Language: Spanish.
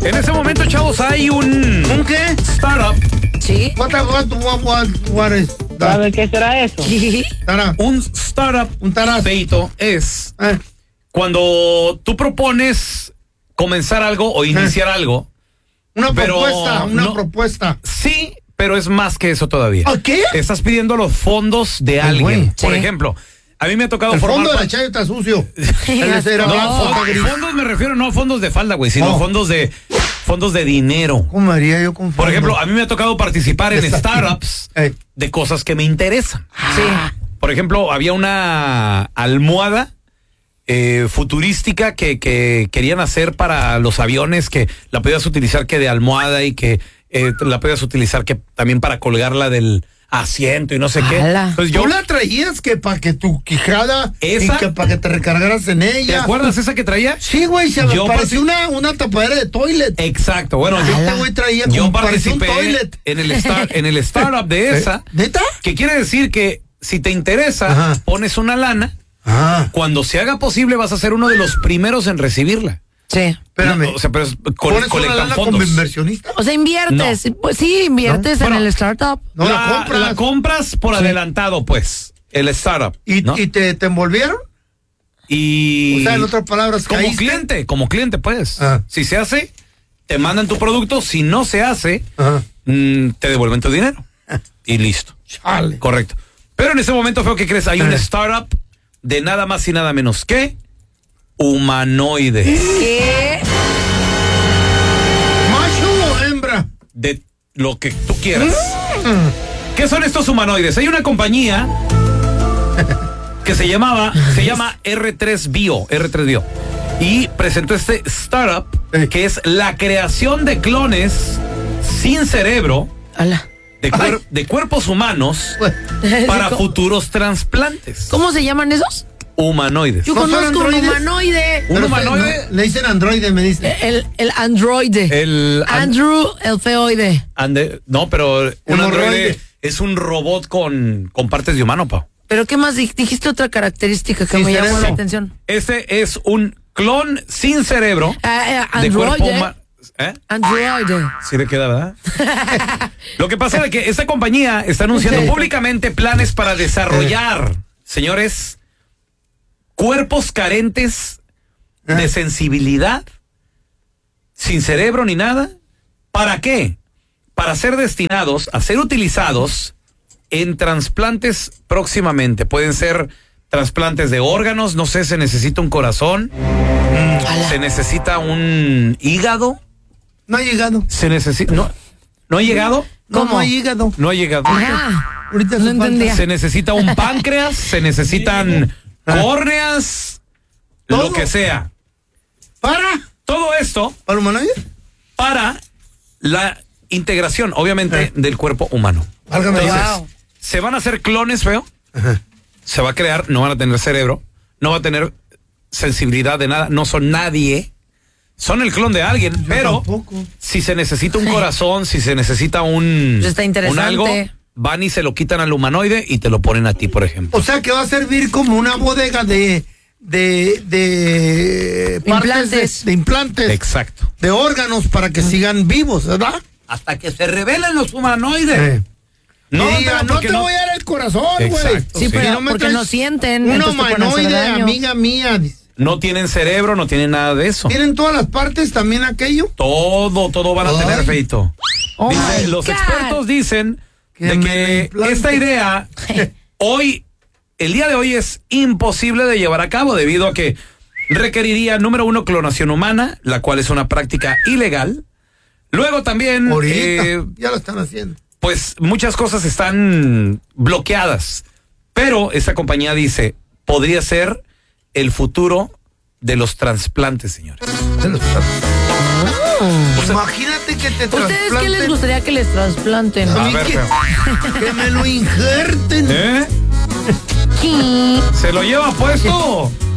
En ese momento, chavos, hay un... ¿Un qué? Startup. Sí. What is that? ¿Sabe qué será eso? Tara. Un startup, Un taraz. Feito, es cuando tú propones comenzar algo o iniciar algo. Una pero propuesta, una no- propuesta. Sí, pero es más que eso todavía. ¿A qué? Estás pidiendo los fondos de Ay, alguien. güey. Por Sí. ejemplo, a mí me ha tocado El formar fondo de la parte- chayo está sucio. No, fondos me refiero no a fondos de falda, güey, sino Oh. fondos de dinero. ¿Cómo haría yo con Por ejemplo, a mí me ha tocado participar en Exacto. startups Ey. de cosas que me interesan. Sí. Por ejemplo, había una almohada futurística que querían hacer para los aviones, que la podías utilizar que de almohada y que la podías utilizar que también para colgarla del asiento y no sé qué. ¡Hala! Entonces ¿Tú la traías que para que tu quijada ¿Esa? y que para que te recargaras en ¿te ella? acuerdas esa que traía? Sí, güey, se me Yo pareció una tapadera de toilet. Exacto, bueno, Este güey traía yo como parecía un participé toilet. en el startup de esa, ¿Neta? que quiere decir que si te interesa, Ajá. pones una lana, Ah, cuando se haga posible vas a ser uno de los primeros en recibirla. Sí. espérame. No, o sea, pero es ¿Pones una colectan lana fondos. como inversionista? O sea, inviertes. Pues sí, inviertes No. en Bueno, el startup. No, la compras por adelantado, pues, el startup. ¿Y, ¿no? y te envolvieron? Y O sea, en otras palabras, como ¿caíste? cliente, pues. Ah. Si se hace, te mandan tu producto. Si no se hace, Ajá. te devuelven tu dinero. Y listo. Chale. Correcto. Pero en ese momento, feo, ¿qué crees? Hay un startup de nada más y nada menos que humanoides. ¿Qué? ¿Macho o hembra? De lo que tú quieras. ¿Qué son estos humanoides? Hay una compañía que se llama R3 Bio, y presentó este startup que es la creación de clones sin cerebro Ala. de cuerpos humanos para futuros trasplantes. ¿Cómo se llaman esos? Humanoides. Yo ¿No son conozco un androides? humanoide. ¿Un Pero humanoide? no, le dicen androide, me dicen. El androide. Andrew, el feoide. No, pero un Hemorroide. androide es un robot con partes de humano, pa. ¿Pero qué más dijiste? Otra característica que Sin me llamó cerebro. la atención. Este es un clon sin cerebro de cuerpo Androide. humano. ¿Eh? Androide. Sí le queda, ¿verdad? Lo que pasa es que esta compañía está anunciando públicamente planes para desarrollar, señores, cuerpos carentes de sensibilidad, sin cerebro ni nada. ¿Para qué? Para ser destinados a ser utilizados en trasplantes próximamente. Pueden ser trasplantes de órganos, no sé, se necesita un corazón, se necesita un hígado. No ha llegado. Se necesita. ¿No ha llegado? ¿Cómo? No ha llegado. No ha llegado. Ah, Ahorita no hace falta. entendía. Se necesita un páncreas, se necesitan córneas, ¿Todo? lo que sea. ¿Para? Todo esto ¿Para humanoide? para la integración, obviamente, del cuerpo humano. Válgame Dios. Wow. Se van a hacer clones, feo. Ajá. Se va a crear, no van a tener cerebro, no va a tener sensibilidad de nada, no son nadie. Son el clon de alguien, pero tampoco. si se necesita un corazón, si se necesita un, Pues está interesante. un algo, van y se lo quitan al humanoide y te lo ponen a ti, por ejemplo. O sea que va a servir como una bodega de Implantes. de implantes, Exacto. de órganos para que sigan vivos, ¿verdad? Hasta que se revelen los humanoides. No, Andrea, no porque te voy a dar el corazón, güey. Exacto, Sí, sí. pero No me porque traes no sienten. Un entonces te pueden hacer humanoide, daño. amiga mía. No tienen cerebro, no tienen nada de eso. ¿Tienen todas las partes también aquello? Todo van a tener, Ay. feito. Oh Dice, my los God. expertos dicen Que de me que implante. esta idea el día de hoy es imposible de llevar a cabo debido a que requeriría, número uno, clonación humana, la cual es una práctica ilegal. Luego también, Ahorita ya lo están haciendo. pues muchas cosas están bloqueadas. Pero esta compañía dice, podría ser el futuro de los trasplantes, señores. Imagínate que te ¿Ustedes qué les trasplanten. gustaría que les trasplanten? A A mí ver, que, feo. que me lo injerten. ¿Eh? ¿Qué? ¿Se lo lleva puesto?